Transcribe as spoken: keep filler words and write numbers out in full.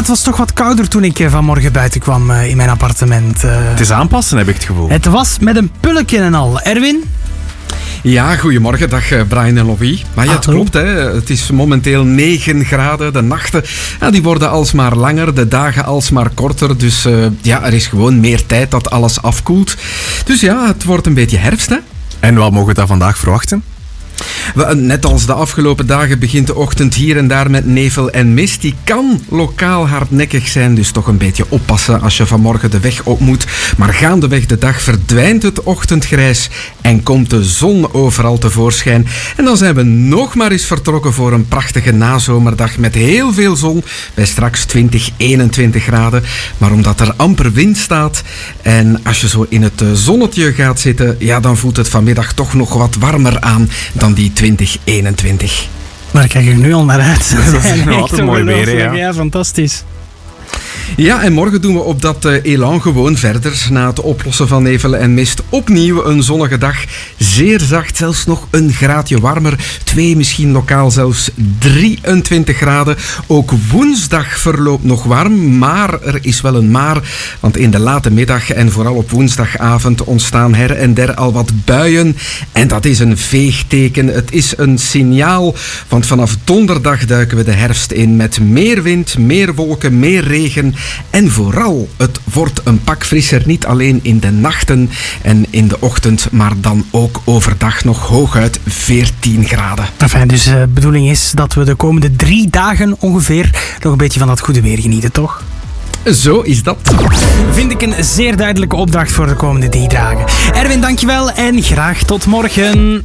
het was toch wat kouder toen ik vanmorgen buiten kwam uh, in mijn appartement. Uh, het is aanpassen, heb ik het gevoel. Het was met een pulletje en al. Erwin? Ja, goedemorgen. Dag Brian en Louis. Maar ja, het klopt, hè. Het is momenteel negen graden. De nachten ja, die worden alsmaar langer, de dagen alsmaar korter. Dus uh, ja, er is gewoon meer tijd dat alles afkoelt. Dus ja, het wordt een beetje herfst, hè. En wat mogen we daar vandaag verwachten? Net als de afgelopen dagen begint de ochtend hier en daar met nevel en mist. Die kan lokaal hardnekkig zijn, dus toch een beetje oppassen als je vanmorgen de weg op moet. Maar gaandeweg de dag verdwijnt het ochtendgrijs en komt de zon overal tevoorschijn. En dan zijn we nog maar eens vertrokken voor een prachtige nazomerdag met heel veel zon bij straks twintig, eenentwintig graden. Maar omdat er amper wind staat en als je zo in het zonnetje gaat zitten, ja, dan voelt het vanmiddag toch nog wat warmer aan dan die twintig eenentwintig. Maar ik kijk er nu al naar uit. Dat is nog altijd mooi weer, ja. Ja, fantastisch. Ja, en morgen doen we op dat uh, elan gewoon verder. Na het oplossen van nevel en mist opnieuw een zonnige dag. Zeer zacht, zelfs nog een graadje warmer. Twee, misschien lokaal zelfs drieëntwintig graden. Ook woensdag verloopt nog warm, maar er is wel een maar. Want in de late middag en vooral op woensdagavond ontstaan her en der al wat buien. En dat is een veegteken. Het is een signaal. Want vanaf donderdag duiken we de herfst in met meer wind, meer wolken, meer regen. En vooral, het wordt een pak frisser, niet alleen in de nachten en in de ochtend, maar dan ook overdag nog hooguit veertien graden. Enfin, dus de bedoeling is dat we de komende drie dagen ongeveer nog een beetje van dat goede weer genieten, toch? Zo is dat. Vind ik een zeer duidelijke opdracht voor de komende drie dagen. Erwin, dankjewel en graag tot morgen.